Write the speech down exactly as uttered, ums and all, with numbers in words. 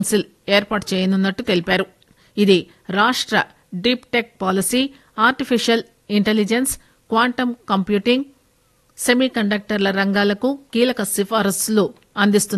Council ఏర్పాటు చేయనున్నట్టు తెలిపారు. ఇది రాష్ట deep tech policy, artificial intelligence, quantum computing, semi కండక్టర్ల రంగాలకు కీలక సిఫారసులు అందిస్తుంది.